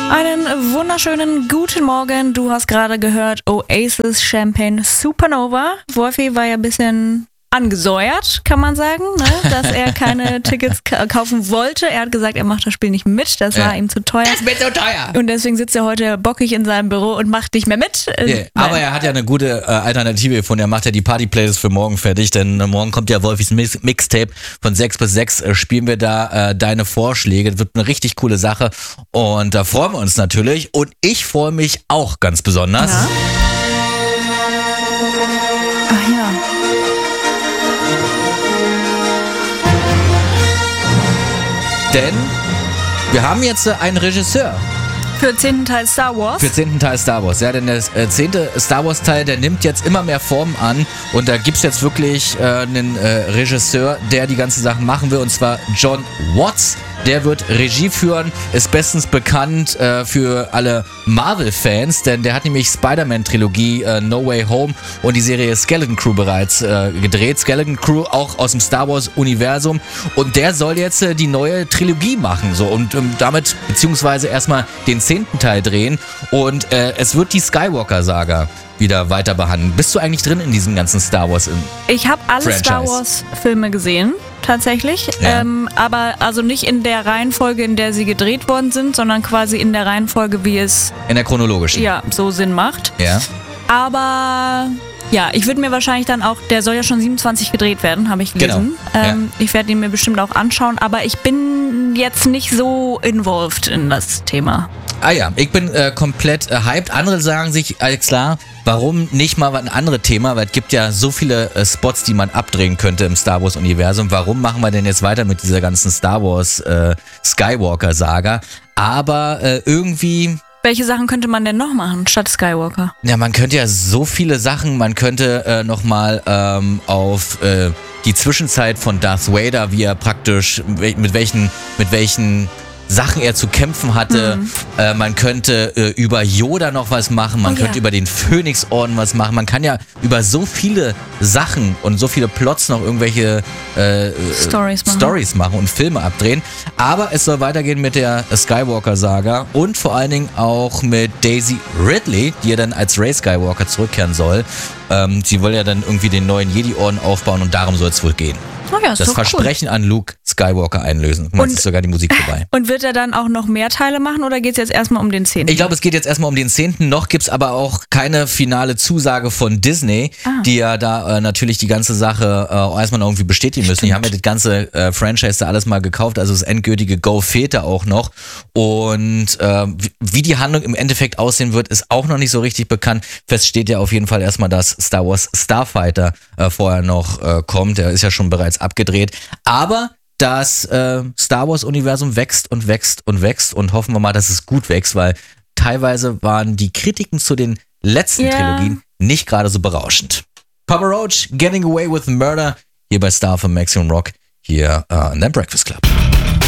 Einen wunderschönen guten Morgen. Du hast gerade gehört Oasis Champagne Supernova. Wolfi war ja ein bisschen angesäuert, kann man sagen, ne? Dass er keine Tickets kaufen wollte. Er hat gesagt, er macht das Spiel nicht mit. Das war ihm zu teuer. Das ist mir zu teuer. Und deswegen sitzt er heute bockig in seinem Büro und macht nicht mehr mit. Aber er hat ja eine gute Alternative gefunden. Er macht ja die Party-Playlist für morgen fertig, denn morgen kommt ja Wolfis Mixtape. Von 6 bis 6 spielen wir da deine Vorschläge. Das wird eine richtig coole Sache und da freuen wir uns natürlich. Und ich freue mich auch ganz besonders. Ja. Ach ja. Denn wir haben jetzt einen Regisseur. Für den 10. Teil Star Wars. Für den 10. Teil Star Wars. Ja, denn der 10. Star Wars Teil, der nimmt jetzt immer mehr Formen an. Und da gibt's jetzt wirklich einen Regisseur, der die ganzen Sachen machen will. Und zwar Jon Watts. Der wird Regie führen, ist bestens bekannt für alle Marvel-Fans, denn der hat nämlich Spider-Man-Trilogie No Way Home und die Serie Skeleton Crew bereits gedreht. Skeleton Crew auch aus dem Star Wars-Universum und der soll jetzt die neue Trilogie machen so und damit beziehungsweise erstmal den 10. Teil drehen und es wird die Skywalker-Saga wieder weiter behandeln. Bist du eigentlich drin in diesem ganzen Star Wars Ich habe alle Franchise? Star Wars Filme gesehen, tatsächlich. Ja. Aber also nicht in der Reihenfolge, in der sie gedreht worden sind, sondern quasi in der Reihenfolge, wie es in der chronologischen? ja so Sinn macht. Ja. Aber ja, ich würde mir wahrscheinlich dann auch, der soll ja schon 27 gedreht werden, habe ich gelesen. Genau. Ich werde ihn mir bestimmt auch anschauen, aber ich bin jetzt nicht so involved in das Thema. Ah ja, ich bin komplett hyped. Andere sagen sich, klar, warum nicht mal ein anderes Thema, weil es gibt ja so viele Spots, die man abdrehen könnte im Star Wars Universum. Warum machen wir denn jetzt weiter mit dieser ganzen Star Wars Skywalker Saga? Aber irgendwie... Welche Sachen könnte man denn noch machen statt Skywalker? Ja, man könnte ja so viele Sachen, man könnte nochmal auf die Zwischenzeit von Darth Vader, wie er praktisch, mit welchen Sachen er zu kämpfen hatte. Man könnte über Yoda noch was machen, man könnte über den Phönixorden was machen. Man kann ja über so viele Sachen und so viele Plots noch irgendwelche Stories machen und Filme abdrehen. Aber es soll weitergehen mit der Skywalker-Saga und vor allen Dingen auch mit Daisy Ridley, die ja dann als Rey Skywalker zurückkehren soll. Sie will ja dann irgendwie den neuen Jedi-Orden aufbauen und darum soll es wohl gehen. Oh ja, ist das doch Versprechen an Luke Skywalker einlösen. Und ist sogar die Musik vorbei. Und wird er dann auch noch mehr Teile machen oder geht es jetzt erstmal um den 10.? Ich glaube, es geht jetzt erstmal um den 10. Noch gibt es aber auch keine finale Zusage von Disney, die ja da natürlich die ganze Sache erstmal noch irgendwie bestätigen müssen. Die haben ja das ganze Franchise da alles mal gekauft, also das endgültige Go fehlt da auch noch. Und wie die Handlung im Endeffekt aussehen wird, ist auch noch nicht so richtig bekannt. Fest steht ja auf jeden Fall erstmal, dass Star Wars Starfighter vorher noch kommt. Der ist ja schon bereits abgedreht. Aber das Star Wars-Universum wächst und wächst und wächst und hoffen wir mal, dass es gut wächst, weil teilweise waren die Kritiken zu den letzten Trilogien nicht gerade so berauschend. Papa Roach, Getting Away with Murder, hier bei Star von Maximum Rock, hier in der Breakfast Club.